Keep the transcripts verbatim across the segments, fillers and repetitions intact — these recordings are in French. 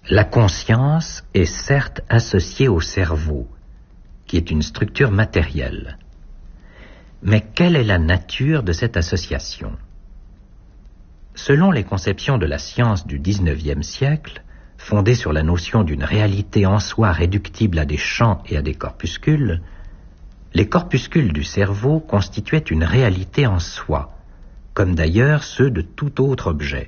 La conscience est certes associée au cerveau, qui est une structure matérielle. Mais quelle est la nature de cette association ? Selon les conceptions de la science du dix-neuvième siècle, fondées sur la notion d'une réalité en soi réductible à des champs et à des corpuscules, les corpuscules du cerveau constituaient une réalité en soi, comme d'ailleurs ceux de tout autre objet.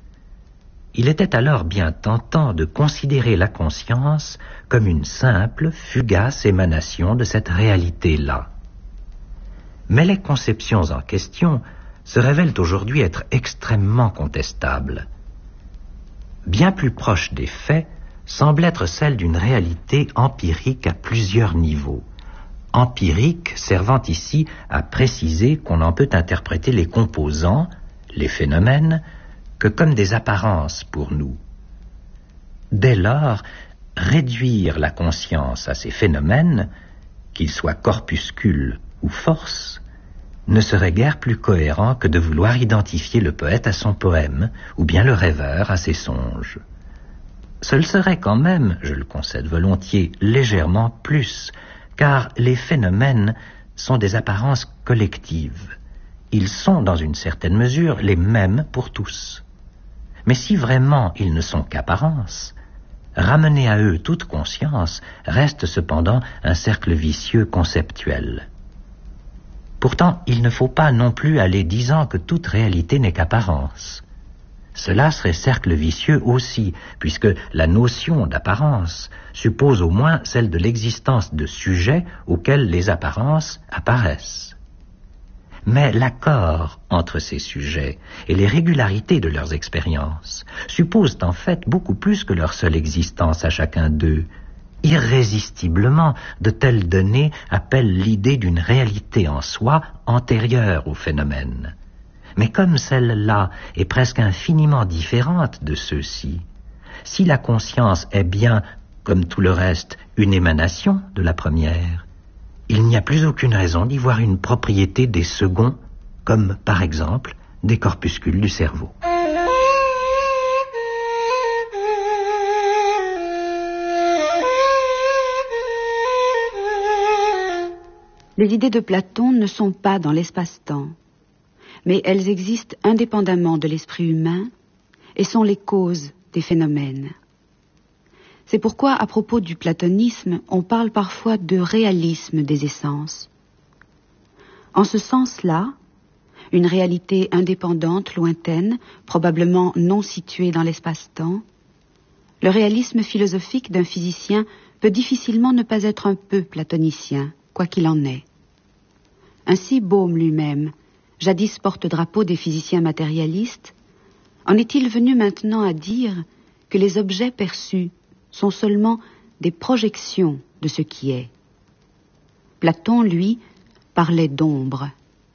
Il était alors bien tentant de considérer la conscience comme une simple, fugace émanation de cette réalité-là. Mais les conceptions en question se révèlent aujourd'hui être extrêmement contestables. Bien plus proche des faits semble être celle d'une réalité empirique à plusieurs niveaux. Empirique servant ici à préciser qu'on en peut interpréter les composants, les phénomènes, que comme des apparences pour nous. Dès lors, réduire la conscience à ces phénomènes, qu'ils soient corpuscules ou forces, ne serait guère plus cohérent que de vouloir identifier le poète à son poème, ou bien le rêveur à ses songes. Ce le serait quand même, je le concède volontiers, légèrement plus, car les phénomènes sont des apparences collectives. Ils sont, dans une certaine mesure, les mêmes pour tous. Mais si vraiment ils ne sont qu'apparences, ramener à eux toute conscience reste cependant un cercle vicieux conceptuel. Pourtant, il ne faut pas non plus aller disant que toute réalité n'est qu'apparence. Cela serait cercle vicieux aussi, puisque la notion d'apparence suppose au moins celle de l'existence de sujets auxquels les apparences apparaissent. Mais l'accord entre ces sujets et les régularités de leurs expériences supposent en fait beaucoup plus que leur seule existence à chacun d'eux. Irrésistiblement, de telles données appellent l'idée d'une réalité en soi antérieure au phénomène. Mais comme celle-là est presque infiniment différente de ceux-ci, si la conscience est bien, comme tout le reste, une émanation de la première, il n'y a plus aucune raison d'y voir une propriété des seconds, comme par exemple des corpuscules du cerveau. Les idées de Platon ne sont pas dans l'espace-temps, mais elles existent indépendamment de l'esprit humain et sont les causes des phénomènes. C'est pourquoi, à propos du platonisme, on parle parfois de réalisme des essences. En ce sens-là, une réalité indépendante, lointaine, probablement non située dans l'espace-temps, le réalisme philosophique d'un physicien peut difficilement ne pas être un peu platonicien, quoi qu'il en est. Ainsi, Bohm lui-même, jadis porte-drapeau des physiciens matérialistes, en est-il venu maintenant à dire que les objets perçus sont seulement des projections de ce qui est. Platon, lui, parlait d'ombre.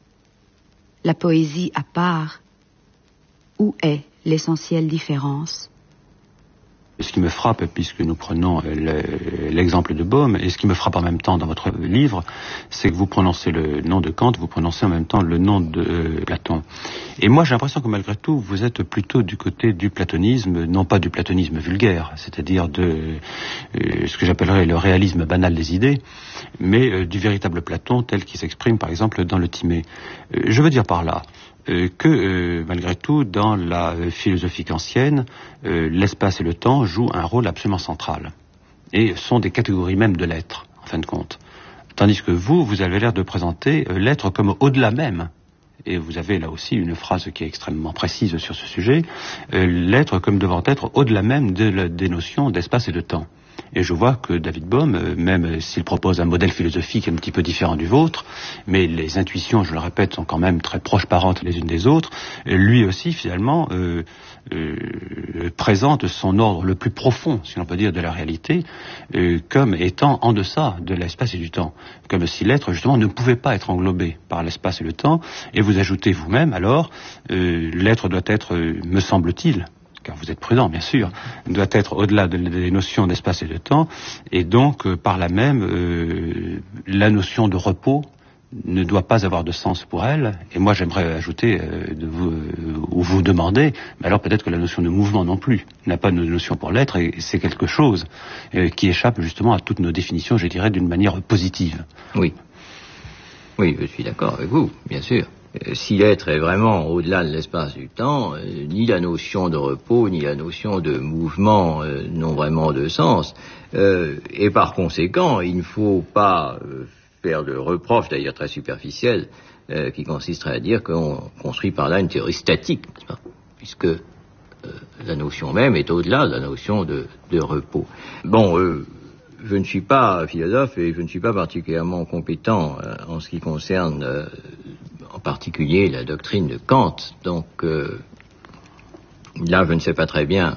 La poésie à part, où est l'essentielle différence ? Ce qui me frappe, puisque nous prenons l'exemple de Bohm, et ce qui me frappe en même temps dans votre livre, c'est que vous prononcez le nom de Kant, vous prononcez en même temps le nom de euh, Platon. Et moi, j'ai l'impression que malgré tout, vous êtes plutôt du côté du platonisme, non pas du platonisme vulgaire, c'est-à-dire de euh, ce que j'appellerais le réalisme banal des idées, mais euh, du véritable Platon tel qu'il s'exprime, par exemple, dans le Timée. Euh, je veux dire par là Euh, que, euh, malgré tout, dans la euh, philosophie kantienne, euh, l'espace et le temps jouent un rôle absolument central et sont des catégories même de l'être, en fin de compte. Tandis que vous, vous avez l'air de présenter euh, l'être comme au-delà même. Et vous avez là aussi une phrase qui est extrêmement précise sur ce sujet, euh, l'être comme devant être au-delà même de la, des notions d'espace et de temps. Et je vois que David Bohm, même s'il propose un modèle philosophique un petit peu différent du vôtre, mais les intuitions, je le répète, sont quand même très proches parentes les unes des autres, lui aussi, finalement, euh, euh, présente son ordre le plus profond, si l'on peut dire, de la réalité, euh, comme étant en deçà de l'espace et du temps. Comme si l'être, justement, ne pouvait pas être englobé par l'espace et le temps. Et vous ajoutez vous-même, alors, euh, l'être doit être, me semble-t-il, car vous êtes prudent, bien sûr, doit être au-delà de, des notions d'espace et de temps, et donc, euh, par là même, euh, la notion de repos ne doit pas avoir de sens pour elle. Et moi, j'aimerais ajouter, euh, de vous, euh, ou vous demander, mais alors peut-être que la notion de mouvement non plus n'a pas de notion pour l'être, et c'est quelque chose euh, qui échappe justement à toutes nos définitions, je dirais, d'une manière positive. Oui. Oui, je suis d'accord avec vous, bien sûr. Euh, si l'être est vraiment au-delà de l'espace du temps, euh, ni la notion de repos, ni la notion de mouvement euh, n'ont vraiment de sens. Euh, et par conséquent, il ne faut pas euh, faire de reproche, d'ailleurs très superficiel, euh, qui consisterait à dire qu'on construit par là une théorie statique, n'est-ce pas ? Puisque euh, la notion même est au-delà de la notion de, de repos. Bon, euh, je ne suis pas philosophe et je ne suis pas particulièrement compétent euh, en ce qui concerne euh, en particulier la doctrine de Kant. Donc euh, là, je ne sais pas très bien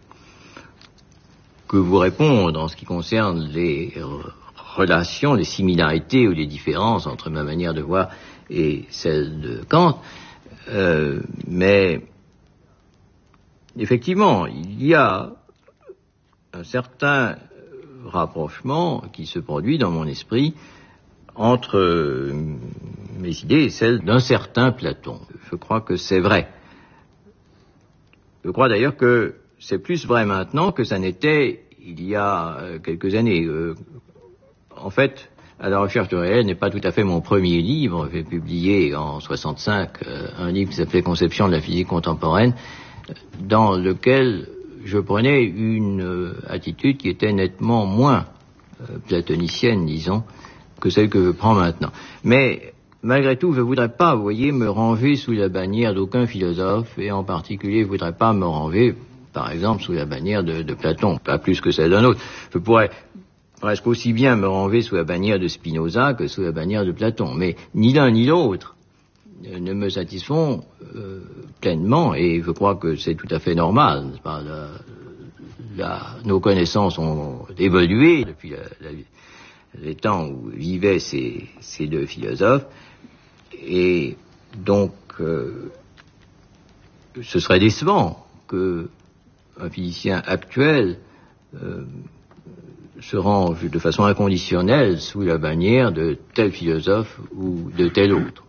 que vous répondre en ce qui concerne les relations, les similarités ou les différences entre ma manière de voir et celle de Kant. Euh, mais effectivement, il y a un certain rapprochement qui se produit dans mon esprit entre euh, mes idées et celles d'un certain Platon. Je crois que c'est vrai. Je crois d'ailleurs que c'est plus vrai maintenant que ça n'était il y a euh, quelques années. Euh, en fait, À la recherche du réel n'est pas tout à fait mon premier livre. J'ai publié en soixante-cinq euh, un livre qui s'appelait Conception de la physique contemporaine, dans lequel je prenais une euh, attitude qui était nettement moins euh, platonicienne, disons, que celle que je prends maintenant. Mais malgré tout, je ne voudrais pas, vous voyez, me ranger sous la bannière d'aucun philosophe, et en particulier, je ne voudrais pas me ranger, par exemple, sous la bannière de, de Platon, pas plus que celle d'un autre. Je pourrais presque aussi bien me ranger sous la bannière de Spinoza que sous la bannière de Platon, mais ni l'un ni l'autre ne me satisfont euh, pleinement, et je crois que c'est tout à fait normal, n'est-ce pas, la, la, nos connaissances ont évolué depuis la, la, les temps où vivaient ces, ces deux philosophes, et donc euh, ce serait décevant que un physicien actuel euh, se range de façon inconditionnelle sous la bannière de tel philosophe ou de tel autre.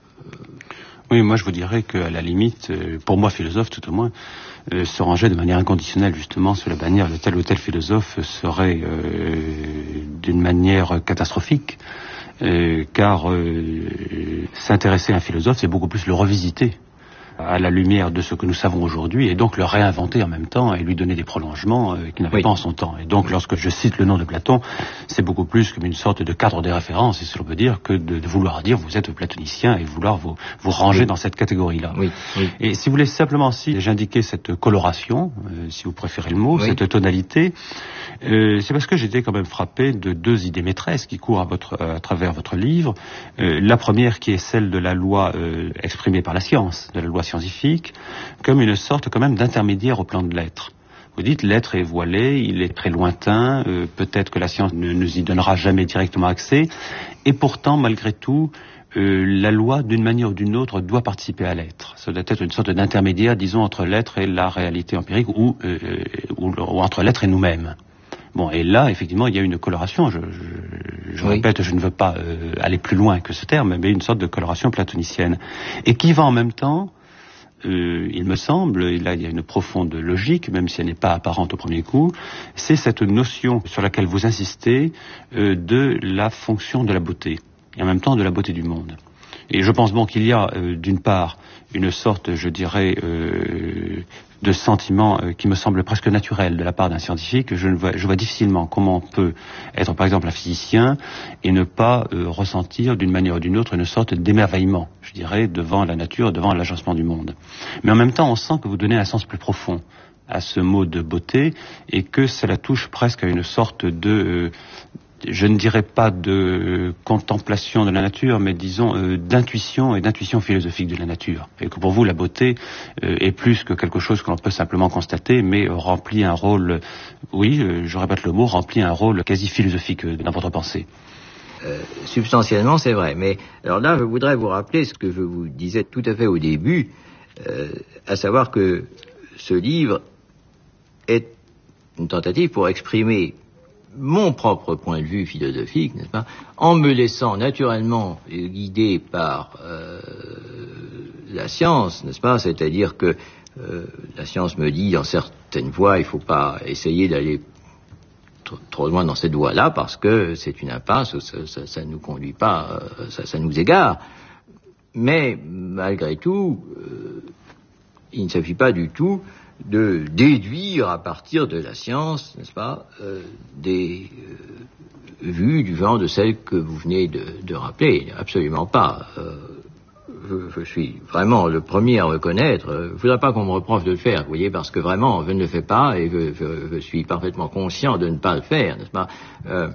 Oui, moi je vous dirais qu'à la limite, pour moi philosophe tout au moins, euh, se ranger de manière inconditionnelle justement sous la bannière de tel ou tel philosophe serait euh, d'une manière catastrophique, euh, car euh, s'intéresser à un philosophe, c'est beaucoup plus le revisiter à la lumière de ce que nous savons aujourd'hui, et donc le réinventer en même temps et lui donner des prolongements euh, qu'il n'avait oui. pas en son temps. Et donc lorsque je cite le nom de Platon, c'est beaucoup plus comme une sorte de cadre de référence, si l'on peut dire, que de, de vouloir dire vous êtes platonicien et vouloir vous, vous ranger oui. dans cette catégorie-là. Oui. Oui. Et si vous voulez simplement, si j'indiquais cette coloration, euh, si vous préférez le mot, oui. cette tonalité, euh, c'est parce que j'étais quand même frappé de deux idées maîtresses qui courent à, votre, à travers votre livre. Euh, la première qui est celle de la loi euh, exprimée par la science, de la loi scientifique, comme une sorte quand même d'intermédiaire au plan de l'être. Vous dites l'être est voilé, il est très lointain, euh, peut-être que la science ne nous y donnera jamais directement accès, et pourtant malgré tout euh, la loi d'une manière ou d'une autre doit participer à l'être. Ça doit être une sorte d'intermédiaire, disons, entre l'être et la réalité empirique, ou, euh, ou, ou entre l'être et nous-mêmes. Bon, et là, effectivement, il y a une coloration, je, je, je oui. répète, je ne veux pas euh, aller plus loin que ce terme, mais une sorte de coloration platonicienne, et qui va en même temps, Euh, il me semble, et là il y a une profonde logique, même si elle n'est pas apparente au premier coup, c'est cette notion sur laquelle vous insistez euh, de la fonction de la beauté, et en même temps de la beauté du monde. Et je pense bon qu'il y a euh, d'une part une sorte, je dirais, euh, de sentiment euh, qui me semble presque naturel de la part d'un scientifique. Je, ne vois, je vois difficilement comment on peut être par exemple un physicien et ne pas euh, ressentir d'une manière ou d'une autre une sorte d'émerveillement, je dirais, devant la nature, devant l'agencement du monde. Mais en même temps, on sent que vous donnez un sens plus profond à ce mot de beauté, et que cela touche presque à une sorte de... Euh, je ne dirais pas de contemplation de la nature, mais disons euh, d'intuition et d'intuition philosophique de la nature. Et que pour vous, la beauté euh, est plus que quelque chose que l'on peut simplement constater, mais euh, remplit un rôle, oui, euh, je répète le mot, remplit un rôle quasi philosophique euh, dans votre pensée. Euh, substantiellement, c'est vrai. Mais alors là, je voudrais vous rappeler ce que je vous disais tout à fait au début, euh, à savoir que ce livre est une tentative pour exprimer mon propre point de vue philosophique, n'est-ce pas, en me laissant naturellement guider par euh, la science, n'est-ce pas, c'est-à-dire que euh, la science me dit dans certaines voies, il ne faut pas essayer d'aller trop, trop loin dans cette voie-là parce que c'est une impasse, ça ne nous conduit pas, euh, ça, ça nous égare. Mais malgré tout, euh, il ne s'agit pas du tout de déduire à partir de la science, n'est-ce pas, euh, des euh, vues du genre de celles que vous venez de, de rappeler. Absolument pas. Euh, je, je suis vraiment le premier à reconnaître. Il ne faudrait pas qu'on me reproche de le faire, vous voyez, parce que vraiment, je ne le fais pas et je, je, je suis parfaitement conscient de ne pas le faire, n'est-ce pas. Euh,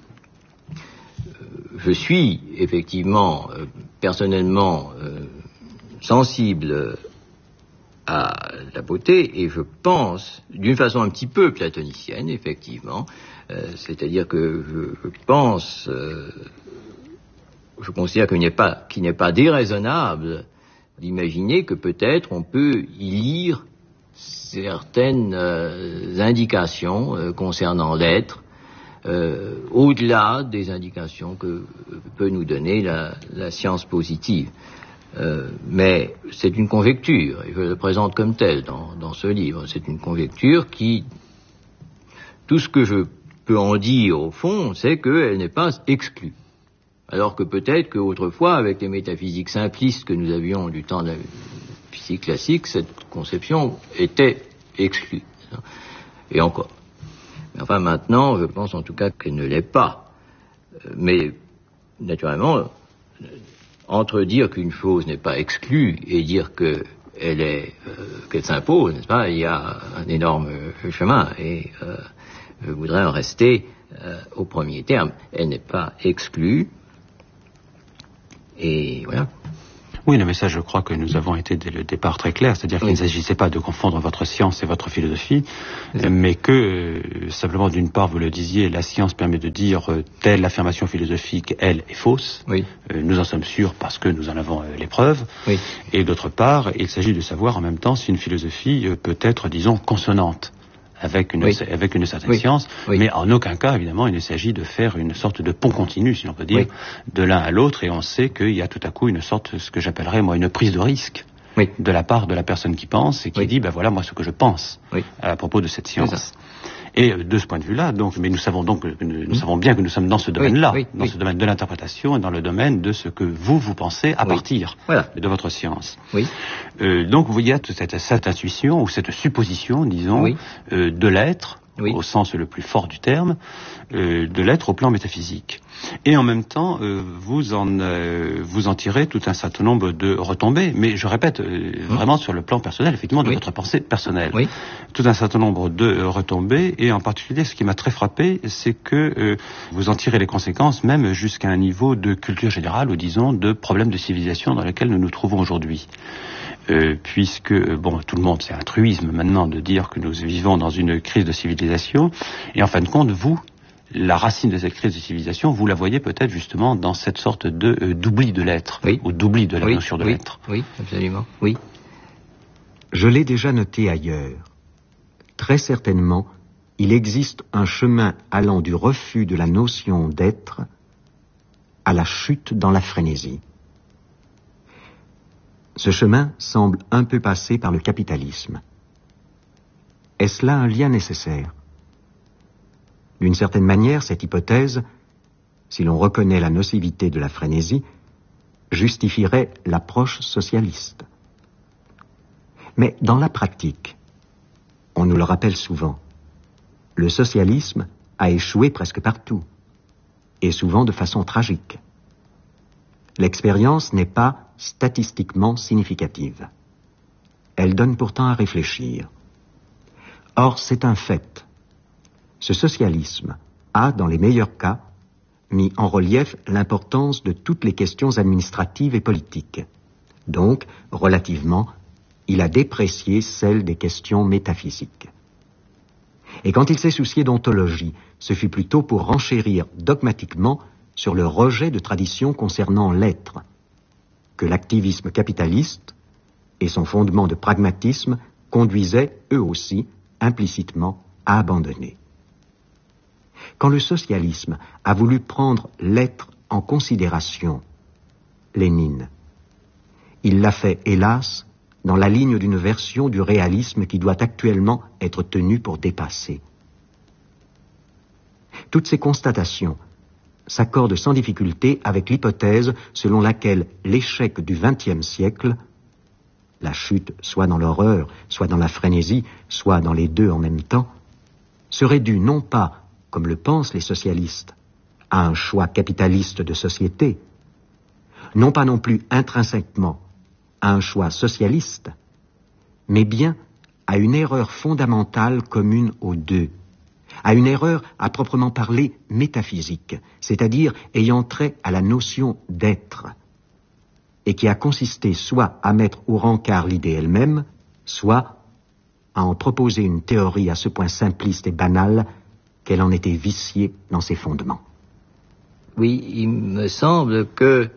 je suis effectivement, euh, personnellement, euh, sensible à la beauté, et je pense, d'une façon un petit peu platonicienne, effectivement, euh, c'est-à-dire que je, je pense, euh, je considère qu'il n'est pas, qu'il n'est pas déraisonnable d'imaginer que peut-être on peut y lire certaines euh, indications euh, concernant l'être, euh, au-delà des indications que peut nous donner la, la science positive. Euh, mais c'est une conjecture, et je le présente comme telle dans, dans ce livre. C'est une conjecture qui, tout ce que je peux en dire au fond, c'est qu'elle n'est pas exclue. Alors que peut-être qu'autrefois, avec les métaphysiques simplistes que nous avions du temps de la physique classique, cette conception était exclue. Et encore. Mais enfin maintenant, je pense en tout cas qu'elle ne l'est pas. Mais naturellement, entre dire qu'une chose n'est pas exclue et dire que elle est, euh, qu'elle s'impose, n'est-ce pas, il y a un énorme chemin, et euh, je voudrais en rester euh, au premier terme. Elle n'est pas exclue, et voilà. Oui, non, mais ça, je crois que nous avons été dès le départ très clairs, c'est-à-dire qu'il oui. ne s'agissait pas de confondre votre science et votre philosophie, oui. mais que, euh, simplement, d'une part, vous le disiez, la science permet de dire euh, telle affirmation philosophique, elle, est fausse. Oui. Euh, nous en sommes sûrs parce que nous en avons euh, les preuves. Oui. Et d'autre part, il s'agit de savoir en même temps si une philosophie euh, peut être, disons, consonante avec une, oui. avec une certaine oui. science, oui. mais en aucun cas, évidemment, il ne s'agit de faire une sorte de pont continu, si l'on peut dire, oui. de l'un à l'autre, et on sait qu'il y a tout à coup une sorte, ce que j'appellerais, moi, une prise de risque oui. de la part de la personne qui pense, et qui oui. dit, ben voilà, moi, ce que je pense oui. à propos de cette science. Et de ce point de vue-là, donc, mais nous savons donc, que nous, nous mmh. savons bien que nous sommes dans ce domaine-là, oui, oui, dans oui. ce domaine de l'interprétation et dans le domaine de ce que vous, vous pensez à oui. partir voilà. de votre science. Oui. Euh, donc, il y a cette, cette intuition, ou cette supposition, disons, oui. euh, de l'être, oui. au sens le plus fort du terme, euh, de l'être au plan métaphysique. Et en même temps, euh, vous en euh, vous en tirez tout un certain nombre de retombées, mais je répète, euh, mmh. vraiment sur le plan personnel, effectivement, de oui. votre pensée personnelle. Oui. Tout un certain nombre de euh, retombées, et en particulier, ce qui m'a très frappé, c'est que euh, vous en tirez les conséquences, même jusqu'à un niveau de culture générale, ou disons, de problèmes de civilisation dans lesquels nous nous trouvons aujourd'hui. Euh, puisque, bon, tout le monde, c'est un truisme maintenant de dire que nous vivons dans une crise de civilisation, et en fin de compte, vous, la racine de cette crise de civilisation, vous la voyez peut-être justement dans cette sorte de euh, d'oubli de l'être, oui. ou d'oubli de la oui, notion de oui, l'être. Oui, absolument, oui. Je l'ai déjà noté ailleurs. Très certainement, il existe un chemin allant du refus de la notion d'être à la chute dans la frénésie. Ce chemin semble un peu passer par le capitalisme. Est-ce là un lien nécessaire ? D'une certaine manière, cette hypothèse, si l'on reconnaît la nocivité de la frénésie, justifierait l'approche socialiste. Mais dans la pratique, on nous le rappelle souvent, le socialisme a échoué presque partout, et souvent de façon tragique. L'expérience n'est pas statistiquement significative. Elle donne pourtant à réfléchir. Or, c'est un fait. Ce socialisme a, dans les meilleurs cas, mis en relief l'importance de toutes les questions administratives et politiques. Donc, relativement, il a déprécié celle des questions métaphysiques. Et quand il s'est soucié d'ontologie, ce fut plutôt pour renchérir dogmatiquement sur le rejet de traditions concernant l'être, que l'activisme capitaliste et son fondement de pragmatisme conduisaient, eux aussi, implicitement, à abandonner. Quand le socialisme a voulu prendre l'être en considération, Lénine, il l'a fait, hélas, dans la ligne d'une version du réalisme qui doit actuellement être tenue pour dépassée. Toutes ces constatations s'accordent sans difficulté avec l'hypothèse selon laquelle l'échec du vingtième siècle, la chute soit dans l'horreur, soit dans la frénésie, soit dans les deux en même temps, serait due non pas, comme le pensent les socialistes, à un choix capitaliste de société, non pas non plus intrinsèquement à un choix socialiste, mais bien à une erreur fondamentale commune aux deux, à une erreur à proprement parler métaphysique, c'est-à-dire ayant trait à la notion d'être, et qui a consisté soit à mettre au rencard l'idée elle-même, soit à en proposer une théorie à ce point simpliste et banale qu'elle en était viciée dans ses fondements. Oui, il me semble que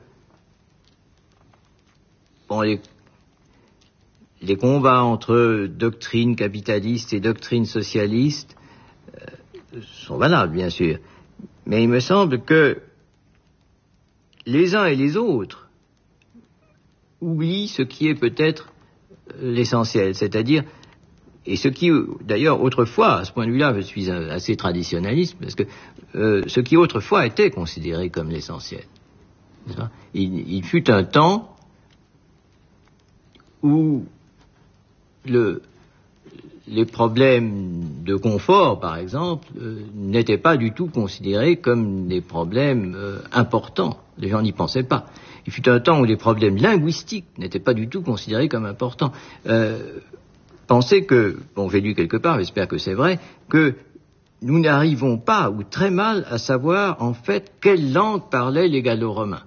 bon, les, les combats entre doctrine capitaliste et doctrine socialiste euh, sont valables, bien sûr. Mais il me semble que les uns et les autres oublient ce qui est peut-être l'essentiel, c'est-à-dire, et ce qui, d'ailleurs, autrefois, à ce point de vue-là, je suis assez traditionnaliste, parce que euh, ce qui autrefois était considéré comme l'essentiel. Il, il fut un temps où le, les problèmes de confort, par exemple, euh, n'étaient pas du tout considérés comme des problèmes euh, importants. Les gens n'y pensaient pas. Il fut un temps où les problèmes linguistiques n'étaient pas du tout considérés comme importants. Euh, pensez que, bon, j'ai lu quelque part, j'espère que c'est vrai, que nous n'arrivons pas, ou très mal, à savoir, en fait, quelle langue parlaient les Gallo-Romains.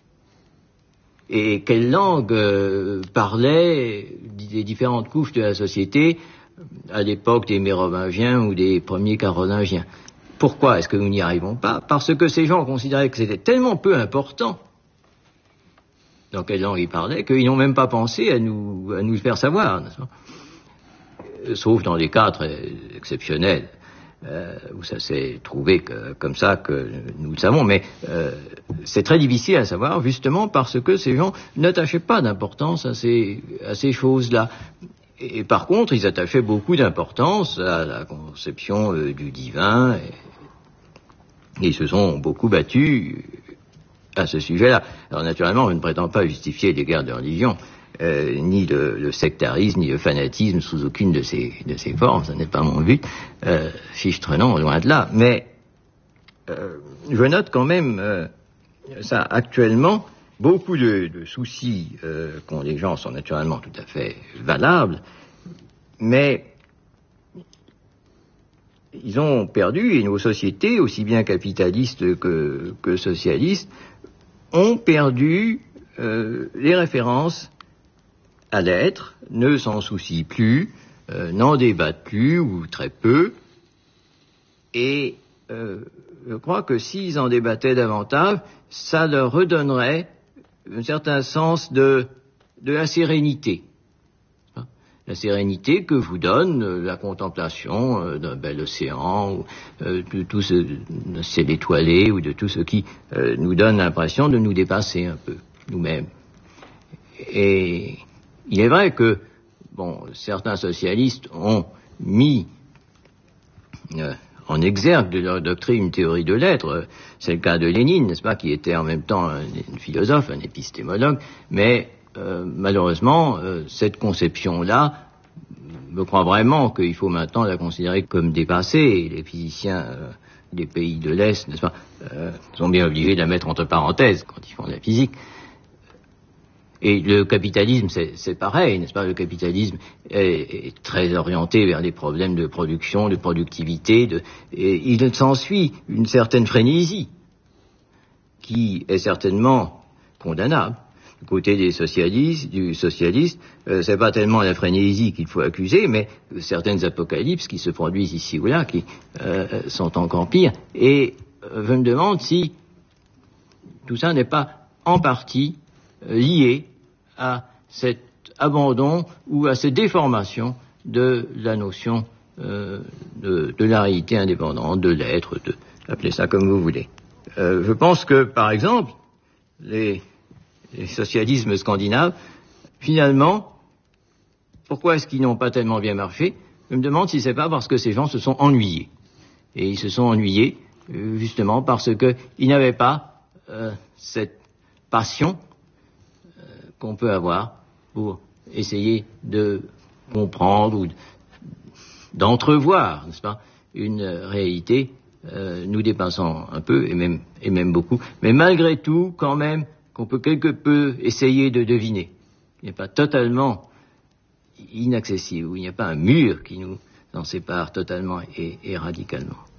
Et quelle langue euh, parlaient les différentes couches de la société à l'époque des Mérovingiens ou des premiers Carolingiens. Pourquoi est-ce que nous n'y arrivons pas? Parce que ces gens considéraient que c'était tellement peu important dans quelle langue ils parlaient qu'ils n'ont même pas pensé à nous, à nous le faire savoir, n'est-ce pas? Sauf dans des cas très exceptionnels. Euh, où ça s'est trouvé que, comme ça que nous le savons, mais euh, c'est très difficile à savoir justement parce que ces gens n'attachaient pas d'importance à ces, à ces choses-là. Et, et par contre, ils attachaient beaucoup d'importance à la conception euh, du divin et, et ils se sont beaucoup battus à ce sujet-là. Alors naturellement, je ne prétends pas justifier les guerres de religion, Euh, ni le, le sectarisme, ni le fanatisme sous aucune de ces, de ces formes, ce n'est pas mon but, euh, fichtre-non, loin de là, mais euh, je note quand même euh, ça actuellement, beaucoup de, de soucis euh, qu'ont les gens sont naturellement tout à fait valables, mais ils ont perdu, et nos sociétés, aussi bien capitalistes que, que socialistes, ont perdu euh, les références à l'être, ne s'en soucient plus, euh, n'en débattent plus, ou très peu, et euh, je crois que s'ils en débattaient davantage, ça leur redonnerait un certain sens de, de la sérénité. La sérénité que vous donne euh, la contemplation euh, d'un bel océan, ou euh, de tout ce de ciel étoilé, ou de tout ce qui euh, nous donne l'impression de nous dépasser un peu, nous-mêmes. Et il est vrai que, bon, certains socialistes ont mis euh, en exergue de leur doctrine une théorie de l'être. C'est le cas de Lénine, n'est-ce pas, qui était en même temps un, un philosophe, un épistémologue, mais euh, malheureusement, euh, cette conception-là, je crois vraiment qu'il faut maintenant la considérer comme dépassée, et les physiciens euh, des pays de l'Est, n'est-ce pas, euh, sont bien obligés de la mettre entre parenthèses quand ils font de la physique. Et le capitalisme, c'est, c'est pareil, n'est-ce pas? Le capitalisme est, est très orienté vers les problèmes de production, de productivité, de, et il s'ensuit une certaine frénésie qui est certainement condamnable. Du côté des socialistes, du socialiste, euh, c'est pas tellement la frénésie qu'il faut accuser, mais certaines apocalypses qui se produisent ici ou là, qui euh, sont encore pires. Et euh, je me demande si tout ça n'est pas en partie lié à cet abandon ou à cette déformation de la notion euh, de, de la réalité indépendante, de l'être, de, appelez ça comme vous voulez. Euh, je pense que, par exemple, les, les socialismes scandinaves, finalement, pourquoi est-ce qu'ils n'ont pas tellement bien marché? Je me demande si c'est pas parce que ces gens se sont ennuyés. Et ils se sont ennuyés, euh, justement, parce qu'ils n'avaient pas euh, cette passion euh, qu'on peut avoir pour essayer de comprendre ou d'entrevoir, n'est-ce pas, une réalité euh, nous dépassant un peu, et même, et même beaucoup, mais malgré tout, quand même, qu'on peut quelque peu essayer de deviner. Il n'est pas totalement inaccessible, où il n'y a pas un mur qui nous en sépare totalement et, et radicalement.